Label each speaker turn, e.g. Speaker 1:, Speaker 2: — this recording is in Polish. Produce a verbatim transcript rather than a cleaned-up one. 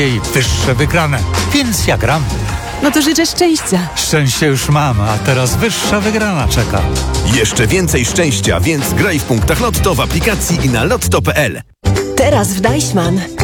Speaker 1: i wyższe wygrane. Więc ja gram.
Speaker 2: No to życzę szczęścia.
Speaker 1: Szczęście już mam, a teraz wyższa wygrana czeka.
Speaker 3: Jeszcze więcej szczęścia, więc graj w punktach Lotto w aplikacji i na lotto kropka p l.
Speaker 2: Teraz w Deichmann.